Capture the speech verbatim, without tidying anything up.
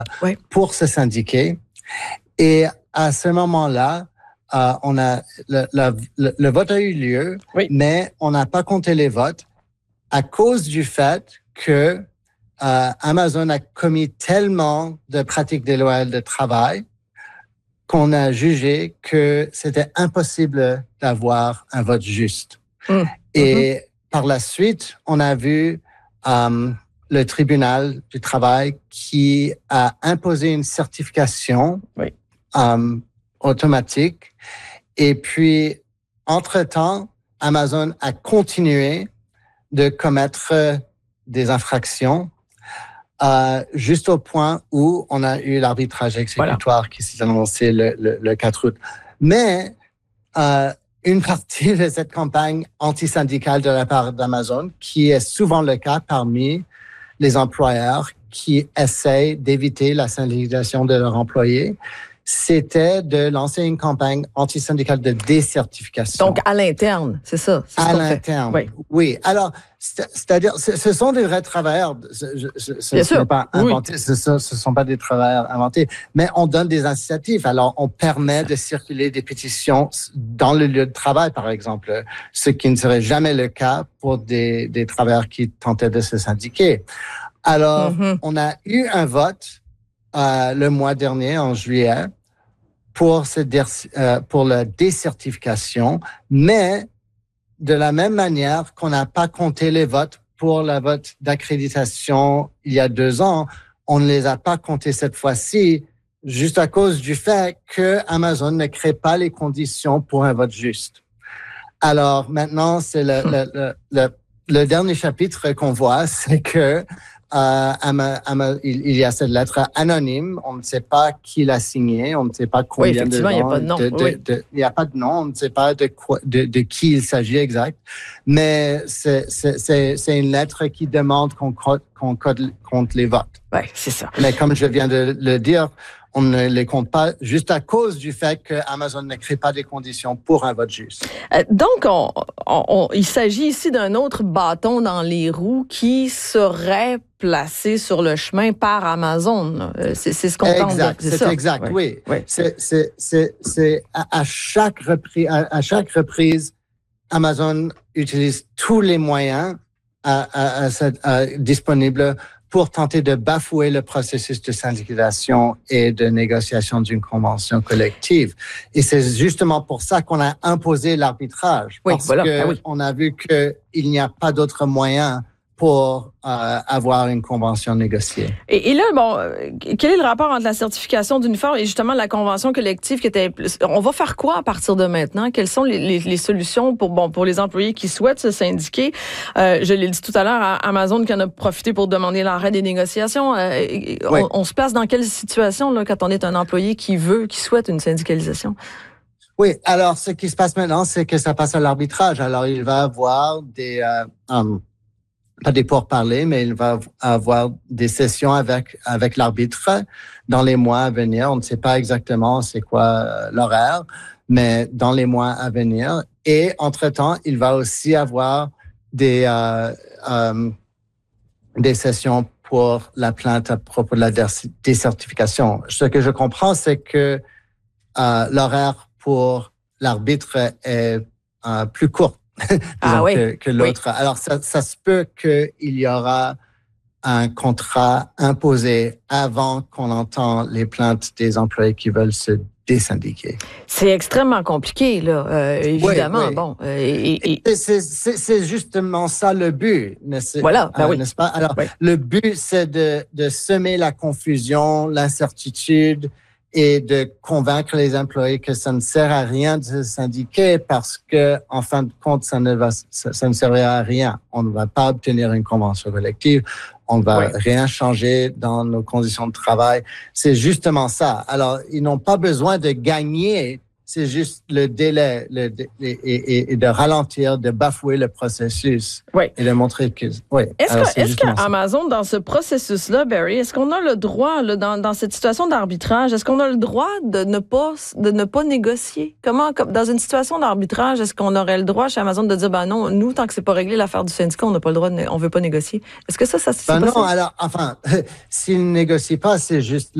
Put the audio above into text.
oui. pour se syndiquer. Et à ce moment-là, euh, on a le, le, le vote a eu lieu, oui. mais on n'a pas compté les votes à cause du fait que euh, Amazon a commis tellement de pratiques déloyales de travail qu'on a jugé que c'était impossible d'avoir un vote juste. Mmh. Et mmh. par la suite, on a vu euh, le tribunal du travail qui a imposé une certification oui. euh, automatique. Et puis, entre-temps, Amazon a continué de commettre des infractions euh, juste au point où on a eu l'arbitrage exécutoire voilà. qui s'est annoncé le, le, le quatre août. Mais euh, une partie de cette campagne antisyndicale de la part d'Amazon, qui est souvent le cas parmi les employeurs qui essayent d'éviter la syndicalisation de leurs employés, c'était de lancer une campagne antisyndicale de décertification. Donc, à l'interne, c'est ça? C'est à l'interne, oui. oui. Alors, c'est-à-dire, ce, ce sont des vrais travailleurs. Ce, ce, ce, Bien ce sûr. n'est pas inventé, oui. ce ne sont pas des travailleurs inventés, mais on donne des incitatifs. Alors, on permet de circuler des pétitions dans le lieu de travail, par exemple, ce qui ne serait jamais le cas pour des, des travailleurs qui tentaient de se syndiquer. Alors, mm-hmm. on a eu un vote Euh, le mois dernier, en juillet, pour, ce dé- euh, pour la décertification, mais de la même manière qu'on n'a pas compté les votes pour la vote d'accréditation il y a deux ans, on ne les a pas comptés cette fois-ci, juste à cause du fait que Amazon ne crée pas les conditions pour un vote juste. Alors maintenant, c'est le, le, le, le, le dernier chapitre qu'on voit, c'est que Euh, ama, ama, il, il y a cette lettre anonyme, on ne sait pas qui l'a signée, on ne sait pas combien oui, effectivement, de il n'y a pas de nom. De, de, oui. de, il n'y a pas de nom, on ne sait pas de, quoi, de, de qui il s'agit exact, mais c'est, c'est, c'est, c'est une lettre qui demande qu'on, qu'on compte les votes. Oui, c'est ça. Mais comme je viens de le dire, on ne les compte pas juste à cause du fait que Amazon ne crée pas des conditions pour un vote juste. Euh, donc, on, on, on, il s'agit ici d'un autre bâton dans les roues qui serait placé sur le chemin par Amazon. Euh, c'est, c'est ce qu'on exact, tente de... C'est, c'est ça. exact, oui. oui. oui. C'est, c'est, c'est, c'est à, à, chaque reprise, à, à chaque reprise, Amazon utilise tous les moyens à, à, à, à, à, disponibles pour tenter de bafouer le processus de syndicalisation et de négociation d'une convention collective. Et c'est justement pour ça qu'on a imposé l'arbitrage. Oui, parce voilà. que ah, oui. on a vu qu'il n'y a pas d'autre moyen pour euh, avoir une convention négociée. Et, et là, bon, quel est le rapport entre la certification d'uniforme et justement la convention collective qui était... On va faire quoi à partir de maintenant? Quelles sont les, les, les solutions pour, bon, pour les employés qui souhaitent se syndiquer? Euh, je l'ai dit tout à l'heure, Amazon qui en a profité pour demander l'arrêt des négociations. Euh, oui. on, on se place dans quelle situation là, quand on est un employé qui veut, qui souhaite une syndicalisation? Oui, alors ce qui se passe maintenant, c'est que ça passe à l'arbitrage. Alors, il va y avoir des... Euh, um, pas des pourparlers, mais il va avoir des sessions avec avec l'arbitre dans les mois à venir. On ne sait pas exactement c'est quoi l'horaire, mais dans les mois à venir. Et entre-temps, il va aussi avoir des euh, euh, des sessions pour la plainte à propos de la décertification. Ce que je comprends, c'est que euh, l'horaire pour l'arbitre est euh, plus court. ah oui. que, que l'autre. Oui. Alors, ça, ça se peut qu'il y aura un contrat imposé avant qu'on entende les plaintes des employés qui veulent se désyndiquer. C'est extrêmement compliqué, là, euh, évidemment. Oui, oui. Bon, euh, et, et... C'est, c'est, c'est justement ça le but, n'est-ce, voilà, ben euh, oui. n'est-ce pas? Alors, oui. le but, c'est de, de semer la confusion, l'incertitude, et de convaincre les employés que ça ne sert à rien de se syndiquer parce que, en fin de compte, ça ne va, ça, ça ne servira à rien. On ne va pas obtenir une convention collective. On ne va oui. rien changer dans nos conditions de travail. C'est justement ça. Alors, ils n'ont pas besoin de gagner c'est juste le délai le, et, et, et de ralentir, de bafouer le processus oui. et de montrer que... Oui. Est-ce, Alors, que, est-ce qu'Amazon, dans ce processus-là, Barry, est-ce qu'on a le droit, là, dans, dans cette situation d'arbitrage, est-ce qu'on a le droit de ne pas, de ne pas négocier? Comment, comme, dans une situation d'arbitrage, est-ce qu'on aurait le droit chez Amazon de dire, ben non, nous, tant que c'est pas réglé l'affaire du syndicat, on n'a pas le droit, de, on veut pas négocier? Est-ce que ça, ça, c'est ben possible? Non, alors, enfin, s'ils ne négocient pas, c'est juste